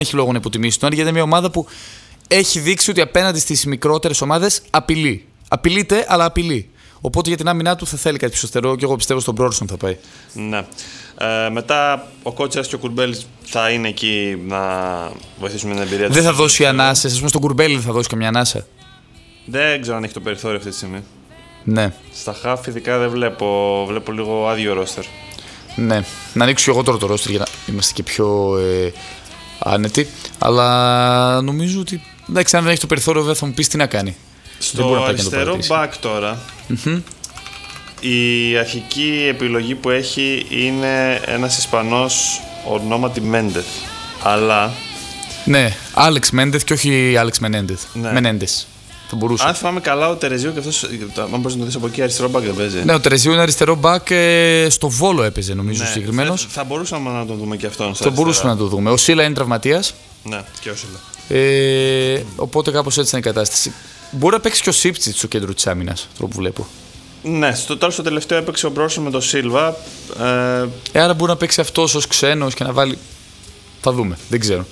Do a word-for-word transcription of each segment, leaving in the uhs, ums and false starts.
έχει λόγο να υποτιμήσει τον Άρη, γιατί είναι μια ομάδα που έχει δείξει ότι απέναντι στις μικρότερες ομάδες απειλεί. Απειλείται, αλλά απειλεί. Οπότε για την άμυνά του θα θέλει κάτι πιο στερεό και εγώ πιστεύω στον Μπρόρσον θα πάει. Ναι. Ε, μετά ο Κότσιρας και ο Κουρμπέλης θα είναι εκεί να βοηθήσουν με την εμπειρία του. Δεν θα δώσει ανάσες. Α πούμε στον Κουρμπέλη δεν θα δώσει καμιά ανάσα. Δεν ξέρω αν έχει το περιθώριο αυτή τη στιγμή. Ναι. Στα χαφ ειδικά δεν βλέπω. Βλέπω λίγο άδειο ρόστερ. Ναι. Να ανοίξω εγώ τώρα το ρόστερ για να είμαστε και πιο ε, άνετοι. Αλλά νομίζω ότι. Εντάξει, αν δεν έχει το περιθώριο, δεν θα μου πει τι να κάνει. Στο αριστερό back τώρα. Mm-hmm. Η αρχική επιλογή που έχει είναι ένας Ισπανός ονόματι Μέντεθ. Αλλά. Ναι, Άλεξ Μέντεθ και όχι Άλεξ Μενέντεθ. Ναι. Μενέντες. Θα μπορούσε. Αν θυμάμαι καλά, ο Τερεζίου και αυτός. Αν μπορείς να το δεις από εκεί, αριστερό back δεν παίζει. Ναι, ο Τερεζίου είναι αριστερό back. Ε, στο Βόλο έπαιζε νομίζω, ναι, συγκεκριμένος. Θα, θα μπορούσαμε να τον δούμε και αυτόν. Θα μπορούσαμε να το δούμε. Ο Σίλα είναι τραυματίας. Ναι, και ο Σίλα. Ε, οπότε κάπως έτσι είναι η κατάσταση. Μπορεί να παίξει και ο Σίπτσιτ στο κέντρο της άμυνας, αυτό που βλέπω. Ναι, στο τέλος το τελευταίο έπαιξε ο Μπρόσον με τον Σίλβα. Ε... ε, άρα μπορεί να παίξει αυτός ως ξένος και να βάλει. Θα δούμε, δεν ξέρω.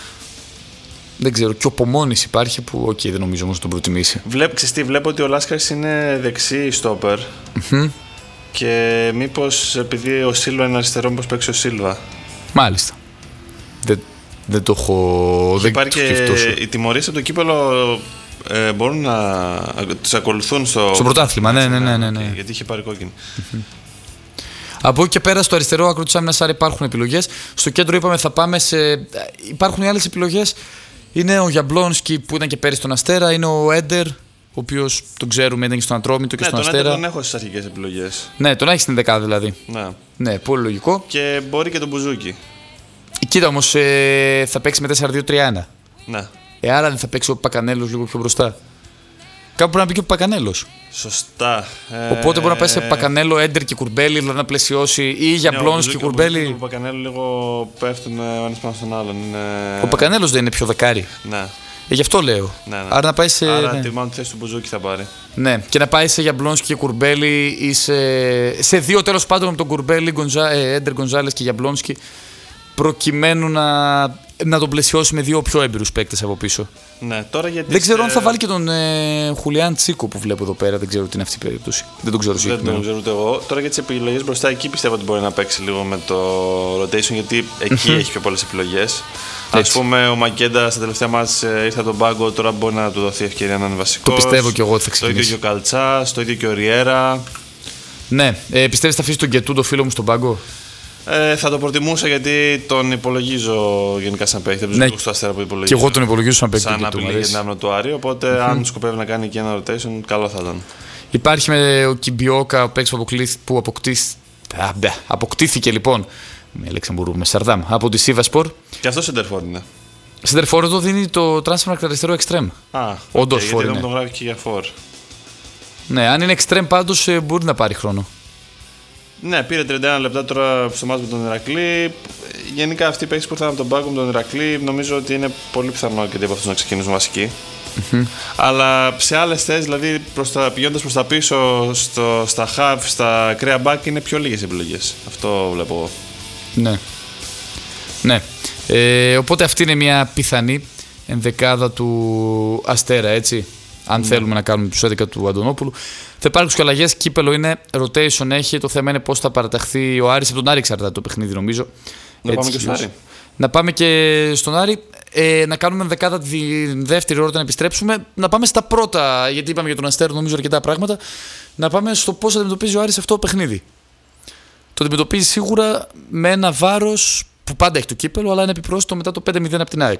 Δεν ξέρω. Και ο Πομόνης υπάρχει που, οκ, okay, δεν νομίζω όμως να τον προτιμήσει. Βλέπω, ξεστή, βλέπω ότι ο Λάσκαρης είναι δεξί στόπερ. Mm-hmm. Και μήπως επειδή ο Σίλβα είναι αριστερό, μήπως παίξει ο Σίλβα. Μάλιστα. Δεν, δεν το έχω. Και υπάρχει και οι τιμωρίες από το κύπελο. Ε, μπορούν να τους ακολουθούν στο, στο πρωτάθλημα, ναι, ναι, ναι, ναι, ναι. Γιατί είχε πάρει κόκκινη. Mm-hmm. Από εκεί και πέρα στο αριστερό άκρο της άμυνας, άρα υπάρχουν επιλογές. Στο κέντρο είπαμε θα πάμε σε. Υπάρχουν οι άλλες επιλογές. Είναι ο Γιαμπλόνσκι που ήταν και πέρυσι στον Αστέρα. Είναι ο Έντερ, ο οποίος τον ξέρουμε ήταν και στον Ατρόμητο και ναι, στον τον Αστέρα. Ναι, τον έχω στις αρχικές επιλογές. Ναι, τον έχει στην δεκάδα δηλαδή. Ναι. Ναι, πολύ λογικό. Και μπορεί και τον Μπουζούκι. Κοίτα όμως, ε, θα παίξει με τέσσερα δύο τρία ένα. Ναι. Ε, άρα δεν θα παίξει ο Πακανέλος λίγο πιο μπροστά. Κάπου πρέπει να πει και ο Πακανέλος. Σωστά. Οπότε μπορεί να πάει σε Πακανέλο, Έντερ και Κουρμπέλη, δηλαδή να πλαισιώσει ή για Μπλόνς και Κουρμπέλη. Ο Πακανέλο λίγο πέφτουν ο ένας πάνω στον άλλον. Είναι... Ο Πακανέλος δεν είναι πιο δεκάρι. Ναι. Ε, γι' αυτό λέω. Ναι, ναι. Άρα να πάει σε. Άρα ναι. τη μάλλον τη θέση του Μπουζούκι θα πάρει. Ναι, και να πάει σε για Μπλόνς και Κουρμπέλη ή σε, σε δύο τέλος πάντων με τον Κουρμπέλη, Γκονζά... ε, Έντερ Γκονζάλες και για Μπλόνσκι, προκειμένου να, να τον πλαισιώσει με δύο πιο έμπειρους παίκτες από πίσω. Ναι, τώρα γιατί δεν ξέρω σε... αν θα βάλει και τον ε, Χουλιάν Τσίκο που βλέπω εδώ πέρα. Δεν ξέρω τι είναι αυτή η περίπτωση. Δεν τον ξέρω συγκεκριμένα. Δεν τον ξέρω ούτε εγώ. Τώρα για τις επιλογές μπροστά εκεί πιστεύω ότι μπορεί να παίξει λίγο με το rotation, γιατί εκεί έχει πιο πολλές επιλογές. Ας πούμε, ο Μακέντα στα τελευταία μάτς ήρθε από τον πάγκο, τώρα μπορεί να του δοθεί ευκαιρία να είναι βασικός. Το πιστεύω και εγώ ότι θα ξεκινήσει. Το ίδιο και ο Καλτσάς, το ίδιο και ο Ριέρα. Ναι, ε, πιστεύεις θα αφήσει τον Γκετού, το φίλο μου, στον πάγκο? Ε, θα το προτιμούσα γιατί τον υπολογίζω γενικά σαν παίκτη. Δεν του στο Αστέρα που υπολογίζω. Και εγώ τον υπολογίζω σαν παίκτη. Σαν απειλή για την άμυνα του Άρη. Οπότε, mm-hmm. αν σκοπεύει να κάνει και ένα rotation, καλό θα ήταν. Υπάρχει με ο Κιμπιόκα, ο παίκτη που, που αποκτήσ... αποκτήθηκε λοιπόν. Με Λεξεμβούργο, με Σαρδάμ, από τη Σίβασπορ. Και αυτό σεντερφόρ είναι. Σεντερφόρ εδώ δίνει το transfer αριστερό εξτρέμ. Α, όντως okay, φόρ γιατί είναι. δεν τον γράφει και για φόρ. Ναι, αν είναι εξτρέμ πάντως μπορεί να πάρει χρόνο. Ναι, πήρε τριάντα ένα λεπτά τώρα στο μάτς με τον Ηρακλή. Γενικά αυτοί οι παίκτες που ήρθαν από τον πάγκο με τον Ηρακλή νομίζω ότι είναι πολύ πιθανό αρκετοί από αυτούς να ξεκινήσουν βασικοί. Mm-hmm. Αλλά σε άλλες θέσεις, δηλαδή πηγαίνοντας προς τα πίσω, στο, στα half, στα ακραία back, είναι πιο λίγες επιλογές. Αυτό βλέπω εγώ. Ναι. Ναι. Ε, οπότε αυτή είναι μια πιθανή ενδεκάδα του Αστέρα, έτσι. Αν mm. θέλουμε να κάνουμε τους έντεκα του Αντωνόπουλου. Θα υπάρξουν και αλλαγές. Κύπελο είναι, rotation έχει. Το θέμα είναι πώς θα παραταχθεί ο Άρης. Από τον Άρη εξαρτάται το παιχνίδι, νομίζω. Να έτσι, πάμε και στον Άρη. Να πάμε και στον Άρη. Ε, να κάνουμε δεκάδα τη δεύτερη ώρα όταν επιστρέψουμε. Να πάμε στα πρώτα, γιατί είπαμε για τον Αστέρα νομίζω αρκετά πράγματα. Να πάμε στο πώς αντιμετωπίζει ο Άρης αυτό το παιχνίδι. Το αντιμετωπίζει σίγουρα με ένα βάρος που πάντα έχει το κύπελο, αλλά είναι επιπρόσθετο μετά το πέντε μηδέν από την ΑΕΚ.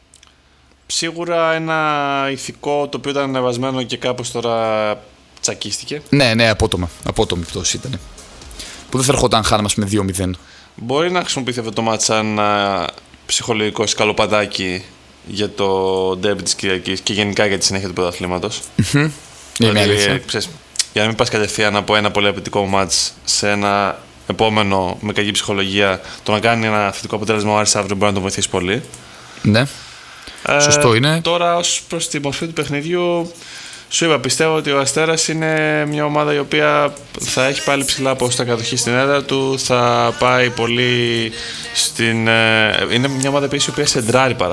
Σίγουρα ένα ηθικό το οποίο ήταν ανεβασμένο και κάπως τώρα τσακίστηκε. Ναι, ναι, απότομα. Απότομη πτώση ήταν. Που δεν θα ερχόταν χάναμε με δύο μηδέν. Μπορεί να χρησιμοποιηθεί αυτό το μάτς σαν ένα ψυχολογικό σκαλοπατάκι για το ντέρμπι της Κυριακής και γενικά για τη συνέχεια του πρωταθλήματος. Mm-hmm. Δηλαδή, ξέρεις, για να μην πας κατευθείαν από ένα πολύ απαιτητικό μάτς σε ένα επόμενο με κακή ψυχολογία, το να κάνει ένα θετικό αποτέλεσμα ο Άρης αύριο μπορεί να τον βοηθήσει πολύ. Ναι. Ε, Σωστό είναι. Τώρα, ως προς τη μορφή του παιχνιδιού, σου είπα, πιστεύω ότι ο Αστέρας είναι μια ομάδα η οποία θα έχει πάλι ψηλά ποσοστά κατοχή στην έδρα του, θα πάει πολύ στην... Είναι μια ομάδα επίσης η οποία σεντράρει πάρα